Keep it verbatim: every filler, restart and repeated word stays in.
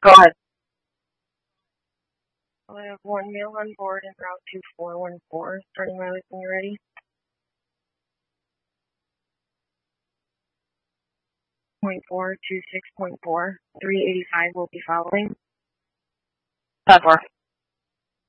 Go ahead. I have one male on board en route two four one four. Starting my when you're ready. Point four two six point four. Three eighty five will be following. ten four.